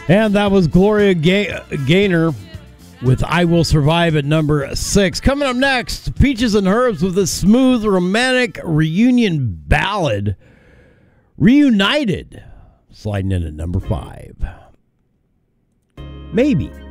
And that was Gloria Gaynor with I Will Survive at number 6. Coming up next, Peaches and Herbs with a smooth romantic reunion ballad, Reunited, sliding in at number 5. Maybe.